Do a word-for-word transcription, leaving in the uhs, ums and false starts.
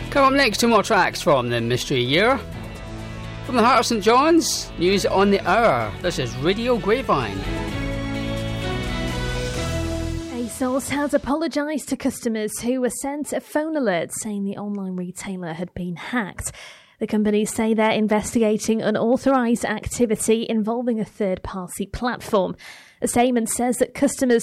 Come up next, two more tracks from the Mystery Year. From the heart of St John's, news on the hour. This is Radio Grapevine. ASOS has apologised to customers who were sent a phone alert saying the online retailer had been hacked. The company say they're investigating unauthorised activity involving a third-party platform. A statement says that customers